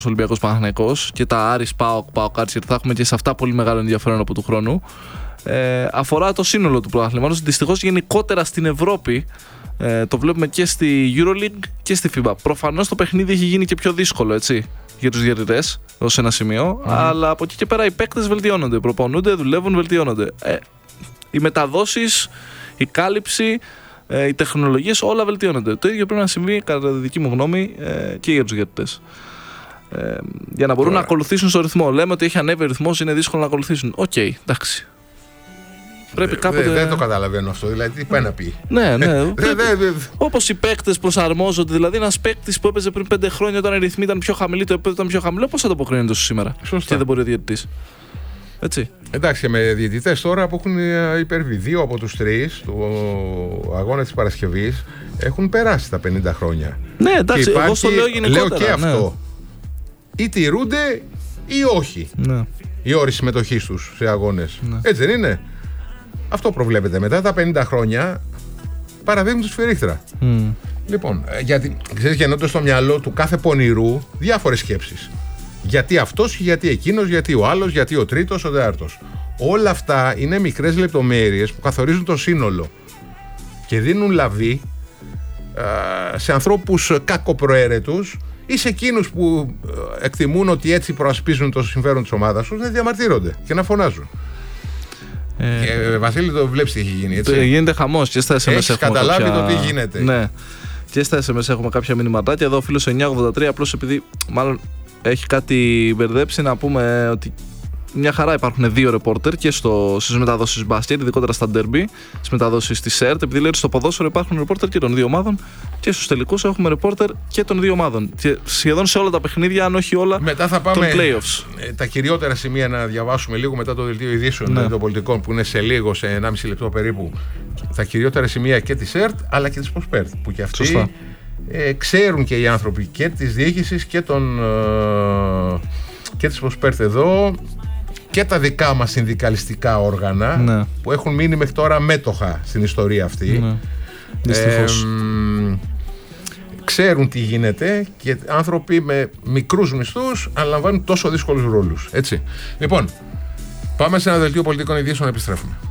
Ολυμπιακός Παναθηναϊκός και τα Άρης, ΠΑΟΚ, θα έχουμε και σε αυτά πολύ μεγάλο ενδιαφέρον από του χρόνου. Αφορά το σύνολο του πρωταθλήματος. Δυστυχώς γενικότερα στην Ευρώπη το βλέπουμε και στη EuroLeague και στη FIBA. Προφανώς το παιχνίδι έχει γίνει και πιο δύσκολο, έτσι, για τους διαιτητές ως ένα σημείο, αλλά από εκεί και πέρα οι παίκτες βελτιώνονται, προπονούνται, δουλεύουν, βελτιώνονται. Οι μεταδόσεις, η κάλυψη, οι τεχνολογίες, όλα βελτιώνονται. Το ίδιο πρέπει να συμβεί, κατά τη δική μου γνώμη, και για τους διαιτητές. Για να μπορούν να ακολουθήσουν στο ρυθμό. Λέμε ότι έχει ανέβει ο ρυθμός, είναι δύσκολο να ακολουθήσουν. Οκ, εντάξει. Πρέπει κάποτε... Δεν το καταλαβαίνω αυτό, δηλαδή τι πάει να πει. Ναι. Όπως οι παίκτες προσαρμόζονται, δηλαδή ένας παίκτης που έπαιζε πριν 5 χρόνια όταν οι ρυθμοί ήταν πιο χαμηλοί, το επίπεδο ήταν πιο χαμηλό, πώς θα το αποκρίνεται σήμερα? Σωστά. Και δεν μπορεί ο διαιτητής. Έτσι. Εντάξει, με διαιτητές τώρα που έχουν υπερβεί 2 από τους 3 του αγώνα της Παρασκευής έχουν περάσει τα 50 χρόνια. Ναι, εντάξει, υπάρχει, εγώ στο λέω γενικότερα. Λέω και αυτό. Ή τηρούνται ή όχι. Ναι. Οι όροι συμμετοχής τους σε αγώνες. Ναι. Έτσι δεν είναι? Αυτό προβλέπεται. Μετά τα 50 χρόνια παραδείγουν τους σφυρίχτρα. Λοιπόν, γιατί ξέρεις, γεννώνται στο μυαλό του κάθε πονηρού διάφορες σκέψεις. Γιατί αυτός, γιατί εκείνος, γιατί ο άλλος, γιατί ο τρίτος, ο τέταρτος. Όλα αυτά είναι μικρές λεπτομέρειες που καθορίζουν το σύνολο και δίνουν λαβή σε ανθρώπους κακοπροαίρετους ή σε εκείνους που εκτιμούν ότι έτσι προασπίζουν το συμφέρον της ομάδας τους, να διαμαρτύρονται και να φωνάζουν. Βασίλη, το βλέπεις τι έχει γίνει, έτσι? Γίνεται χαμός και στα SMS. Έχεις καταλάβει το τι γίνεται? Ναι. Και στα SMS έχουμε κάποια μηνυματάκια. Εδώ ο φίλος 983, απλώς επειδή έχει κάτι μπερδέψει, να πούμε ότι μια χαρά υπάρχουν 2 ρεπόρτερ και στις μεταδόσεις μπάσκετ, ειδικότερα στα ντέρμπι, στις μεταδόσεις της ΕΡΤ. Επειδή λέει ότι στο ποδόσφαιρο υπάρχουν ρεπόρτερ και των 2 ομάδων, και στους τελικούς έχουμε ρεπόρτερ και των 2 ομάδων. Και σχεδόν σε όλα τα παιχνίδια, αν όχι όλα, μετά θα πάμε των playoffs. Τα κυριότερα σημεία να διαβάσουμε λίγο μετά το δελτίο ειδήσεων των πολιτικών, που είναι σε λίγο, σε 1,5 λεπτό περίπου. Τα κυριότερα σημεία και της ΕΡΤ αλλά και της Ποσπέρτ, που και αυτοί ξέρουν και οι άνθρωποι και της διοίκησης και της Ποσπέρτ εδώ, και τα δικά μας συνδικαλιστικά όργανα που έχουν μείνει μέχρι τώρα μέτοχα στην ιστορία αυτή. Δυστυχώς. Ξέρουν τι γίνεται και άνθρωποι με μικρούς μισθούς αναλαμβάνουν τόσο δύσκολους ρόλους. Έτσι. Λοιπόν, πάμε σε ένα δελτίο πολιτικών ειδήσεων, επιστρέφουμε.